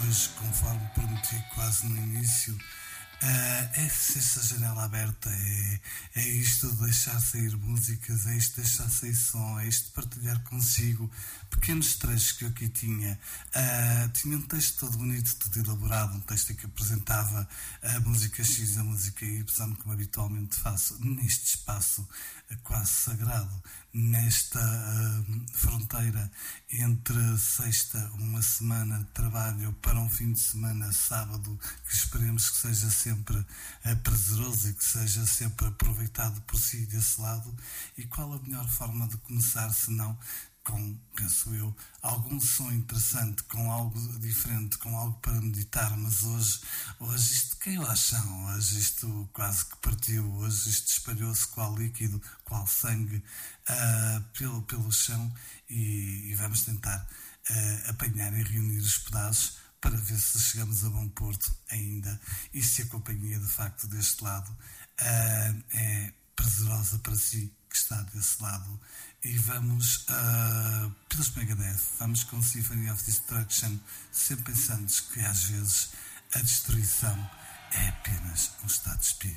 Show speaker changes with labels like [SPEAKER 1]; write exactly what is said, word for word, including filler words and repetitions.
[SPEAKER 1] hoje, conforme prometi quase no início, uh, é esta janela aberta, é, é isto de deixar sair músicas, é isto de deixar sair som, é isto de partilhar consigo pequenos trechos que eu aqui tinha. Uh, tinha um texto todo bonito, tudo elaborado, um texto que apresentava a música X e a música Y, como habitualmente faço, neste espaço quase sagrado, nesta uh, fronteira entre sexta, uma semana de trabalho, para um fim de semana, sábado, que esperemos que seja sempre uh, prazeroso e que seja sempre aproveitado por si desse lado. E qual a melhor forma de começar, se não com, penso eu, algum som interessante, com algo diferente, com algo para meditar. Mas hoje, hoje isto caiu ao chão, hoje isto quase que partiu, hoje isto espalhou-se qual líquido, qual sangue uh, pelo, pelo chão, e, e vamos tentar uh, apanhar e reunir os pedaços para ver se chegamos a bom porto ainda, e se a companhia de facto deste lado uh, é prazerosa para si que está desse lado. E vamos uh, pelos Megadeth, vamos com Symphony of Destruction, sempre pensando que às vezes a destruição é apenas um estado de espírito.